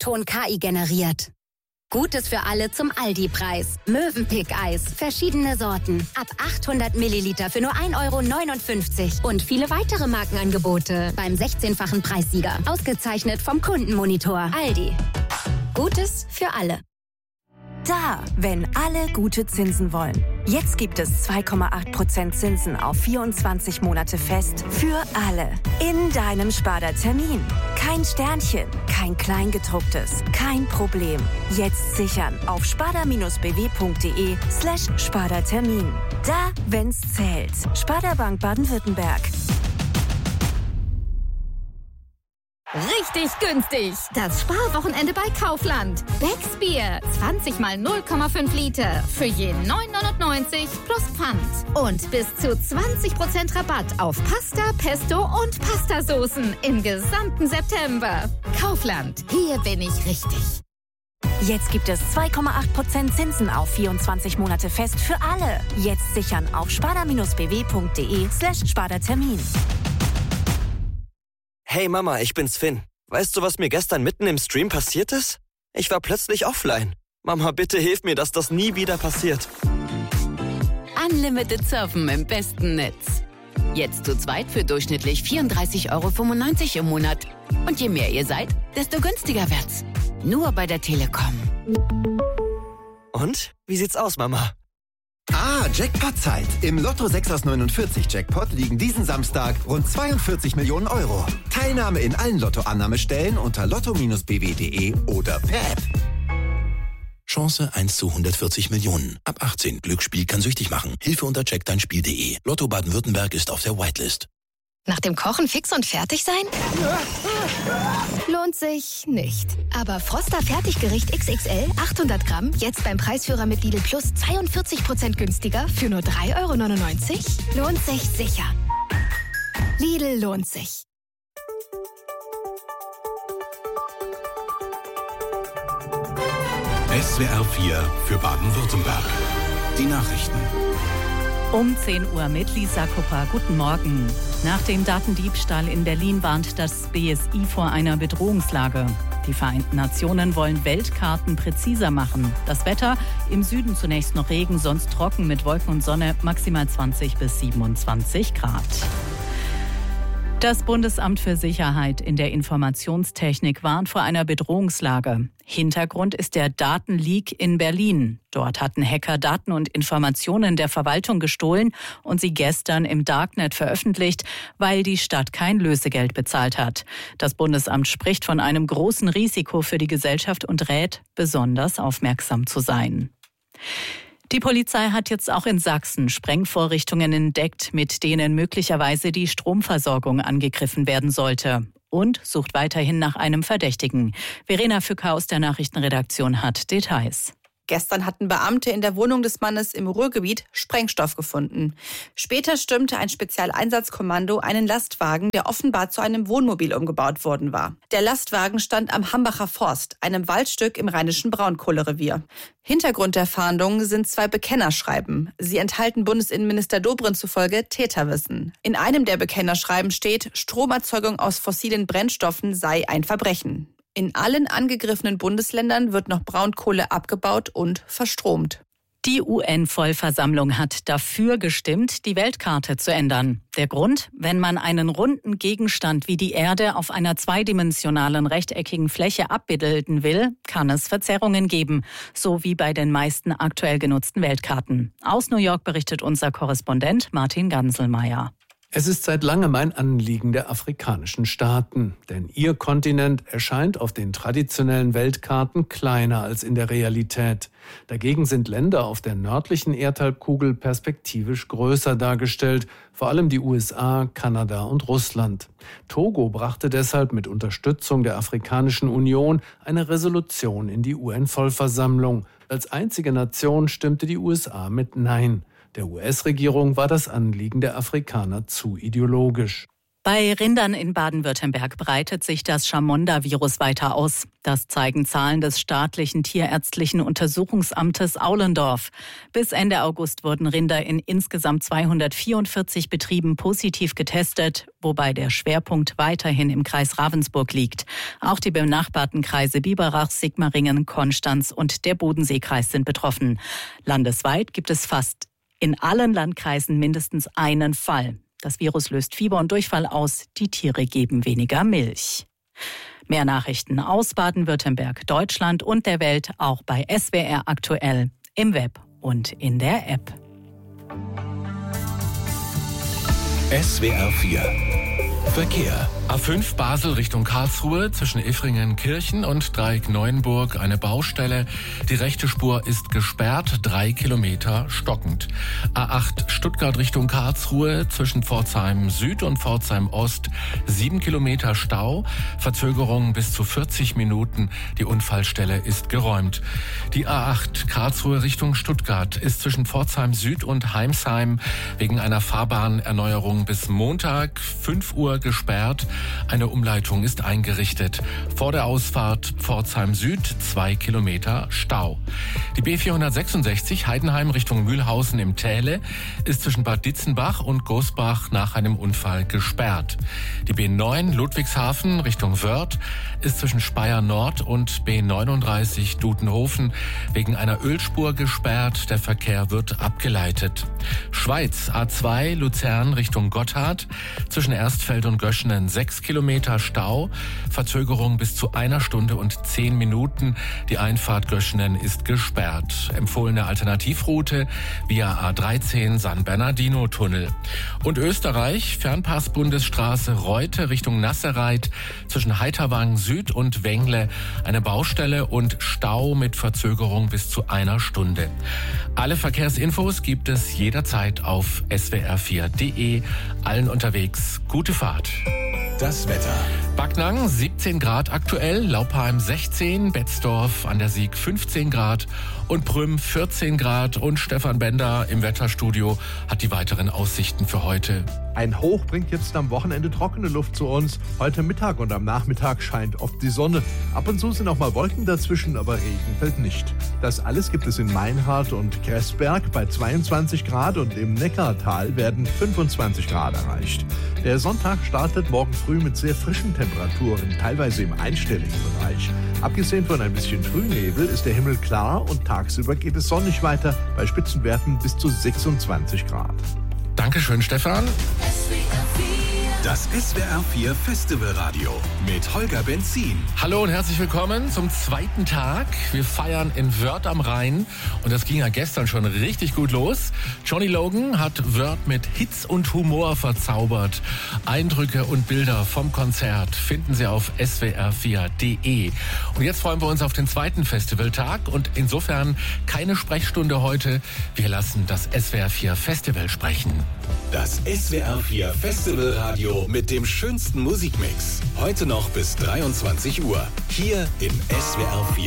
Ton KI generiert. Gutes für alle zum Aldi-Preis. Mövenpick-Eis. Verschiedene Sorten. Ab 800 Milliliter für nur 1,59 € Und viele weitere Markenangebote beim 16-fachen Preissieger. Ausgezeichnet vom Kundenmonitor. Aldi. Gutes für alle. Da, wenn alle gute Zinsen wollen. Jetzt gibt es 2,8% Zinsen auf 24 Monate fest für alle. In deinem Sparda-Termin. Kein Sternchen, kein Kleingedrucktes, kein Problem. Jetzt sichern auf sparda-bw.de/Sparda-Termin. Da, wenn's zählt. Sparda Bank Baden-Württemberg. Richtig günstig. Das Sparwochenende bei Kaufland. Becks Bier. 20 mal 0,5 Liter. Für je 9,99 plus Pfand. Und bis zu 20% Rabatt auf Pasta, Pesto und Pastasoßen im gesamten September. Kaufland. Hier bin ich richtig. Jetzt gibt es 2,8% Zinsen auf 24 Monate fest für alle. Jetzt sichern auf sparda-bw.de/Sparda-Termin. Hey Mama, ich bin's Finn. Weißt du, was mir gestern mitten im Stream passiert ist? Ich war plötzlich offline. Mama, bitte hilf mir, dass das nie wieder passiert. Unlimited Surfen im besten Netz. Jetzt zu zweit für durchschnittlich 34,95 € im Monat. Und je mehr ihr seid, desto günstiger wird's. Nur bei der Telekom. Und? Wie sieht's aus, Mama? Jackpot-Zeit. Im Lotto 6 aus 49 Jackpot liegen diesen Samstag rund 42 Millionen €. Teilnahme in allen Lotto-Annahmestellen unter lotto-bw.de oder per App. Chance 1 zu 140 Millionen. Ab 18. Glücksspiel kann süchtig machen. Hilfe unter checkdeinspiel.de. Lotto Baden-Württemberg ist auf der Whitelist. Nach dem Kochen fix und fertig sein? Lohnt sich nicht. Aber Froster Fertiggericht XXL 800 Gramm jetzt beim Preisführer mit Lidl Plus 42% günstiger für nur 3,99 €? Lohnt sich sicher. Lidl lohnt sich. SWR 4 für Baden-Württemberg. Die Nachrichten. Um 10 Uhr mit Lisa Kupper. Guten Morgen. Nach dem Datendiebstahl in Berlin warnt das BSI vor einer Bedrohungslage. Die Vereinten Nationen wollen Weltkarten präziser machen. Das Wetter: im Süden zunächst noch Regen, sonst trocken mit Wolken und Sonne, maximal 20 bis 27 Grad. Das Bundesamt für Sicherheit in der Informationstechnik warnt vor einer Bedrohungslage. Hintergrund ist der Datenleak in Berlin. Dort hatten Hacker Daten und Informationen der Verwaltung gestohlen und sie gestern im Darknet veröffentlicht, weil die Stadt kein Lösegeld bezahlt hat. Das Bundesamt spricht von einem großen Risiko für die Gesellschaft und rät, besonders aufmerksam zu sein. Die Polizei hat jetzt auch in Sachsen Sprengvorrichtungen entdeckt, mit denen möglicherweise die Stromversorgung angegriffen werden sollte. Und sucht weiterhin nach einem Verdächtigen. Verena Fücker aus der Nachrichtenredaktion hat Details. Gestern hatten Beamte in der Wohnung des Mannes im Ruhrgebiet Sprengstoff gefunden. Später stürmte ein Spezialeinsatzkommando einen Lastwagen, der offenbar zu einem Wohnmobil umgebaut worden war. Der Lastwagen stand am Hambacher Forst, einem Waldstück im rheinischen Braunkohlerevier. Hintergrund der Fahndung sind 2 Bekennerschreiben. Sie enthalten Bundesinnenminister Dobrindt zufolge Täterwissen. In einem der Bekennerschreiben steht, Stromerzeugung aus fossilen Brennstoffen sei ein Verbrechen. In allen angegriffenen Bundesländern wird noch Braunkohle abgebaut und verstromt. Die UN-Vollversammlung hat dafür gestimmt, die Weltkarte zu ändern. Der Grund: wenn man einen runden Gegenstand wie die Erde auf einer zweidimensionalen rechteckigen Fläche abbilden will, kann es Verzerrungen geben, so wie bei den meisten aktuell genutzten Weltkarten. Aus New York berichtet unser Korrespondent Martin Ganselmeier. Es ist seit langem ein Anliegen der afrikanischen Staaten, denn ihr Kontinent erscheint auf den traditionellen Weltkarten kleiner als in der Realität. Dagegen sind Länder auf der nördlichen Erdhalbkugel perspektivisch größer dargestellt, vor allem die USA, Kanada und Russland. Togo brachte deshalb mit Unterstützung der Afrikanischen Union eine Resolution in die UN-Vollversammlung. Als einzige Nation stimmte die USA mit Nein. Der US-Regierung war das Anliegen der Afrikaner zu ideologisch. Bei Rindern in Baden-Württemberg breitet sich das Chamonda-Virus weiter aus. Das zeigen Zahlen des staatlichen Tierärztlichen Untersuchungsamtes Aulendorf. Bis Ende August wurden Rinder in insgesamt 244 Betrieben positiv getestet, wobei der Schwerpunkt weiterhin im Kreis Ravensburg liegt. Auch die benachbarten Kreise Biberach, Sigmaringen, Konstanz und der Bodenseekreis sind betroffen. Landesweit gibt es fast in allen Landkreisen mindestens einen Fall. Das Virus löst Fieber und Durchfall aus, die Tiere geben weniger Milch. Mehr Nachrichten aus Baden-Württemberg, Deutschland und der Welt auch bei SWR aktuell, im Web und in der App. SWR 4 Verkehr. A5 Basel Richtung Karlsruhe zwischen Iffringen-Kirchen und Dreieck-Neuenburg eine Baustelle. Die rechte Spur ist gesperrt, 3 Kilometer stockend. A8 Stuttgart Richtung Karlsruhe zwischen Pforzheim Süd und Pforzheim Ost 7 Kilometer Stau. Verzögerung bis zu 40 Minuten. Die Unfallstelle ist geräumt. Die A8 Karlsruhe Richtung Stuttgart ist zwischen Pforzheim Süd und Heimsheim wegen einer Fahrbahnerneuerung bis Montag 5 Uhr gesperrt. Eine Umleitung ist eingerichtet. Vor der Ausfahrt Pforzheim Süd 2 Kilometer Stau. Die B466 Heidenheim Richtung Mühlhausen im Täle ist zwischen Bad Ditzenbach und Gosbach nach einem Unfall gesperrt. Die B9 Ludwigshafen Richtung Wörth ist zwischen Speyer Nord und B39 Dudenhofen wegen einer Ölspur gesperrt. Der Verkehr wird abgeleitet. Schweiz A2 Luzern Richtung Gotthard zwischen Erstfeld und Göschenen 6 Kilometer Stau, Verzögerung bis zu 1 Stunde und 10 Minuten. Die Einfahrt Göschenen ist gesperrt. Empfohlene Alternativroute via A13 San Bernardino-Tunnel. Und Österreich, Fernpass-Bundesstraße Reute Richtung Nasserreit zwischen Heiterwang Süd und Wengle. Eine Baustelle und Stau mit Verzögerung bis zu 1 Stunde. Alle Verkehrsinfos gibt es jederzeit auf swr4.de. Allen unterwegs gute Fahrt. Das Wetter. Backnang 17 Grad aktuell, Laupheim 16, Betzdorf an der Sieg 15 Grad und Prüm 14 Grad und Stefan Bender im Wetterstudio hat die weiteren Aussichten für heute. Ein Hoch bringt jetzt am Wochenende trockene Luft zu uns. Heute Mittag und am Nachmittag scheint oft die Sonne. Ab und zu sind auch mal Wolken dazwischen, aber Regen fällt nicht. Das alles gibt es in Meinhardt und Gressberg bei 22 Grad und im Neckartal werden 25 Grad erreicht. Der Sonntag startet morgen früh mit sehr frischen Temperaturen, teilweise im einstelligen Bereich. Abgesehen von ein bisschen Frühnebel ist der Himmel klar und tagsüber geht es sonnig weiter bei Spitzenwerten bis zu 26 Grad. Dankeschön, Stefan. Das SWR 4 Festivalradio mit Holger Benzin. Hallo und herzlich willkommen zum zweiten Tag. Wir feiern in Wörth am Rhein und das ging ja gestern schon richtig gut los. Johnny Logan hat Wörth mit Hits und Humor verzaubert. Eindrücke und Bilder vom Konzert finden Sie auf swr4.de. Und jetzt freuen wir uns auf den zweiten Festivaltag und insofern keine Sprechstunde heute. Wir lassen das SWR 4 Festival sprechen. Das SWR 4 Festivalradio mit dem schönsten Musikmix. Heute noch bis 23 Uhr. Hier in SWR 4.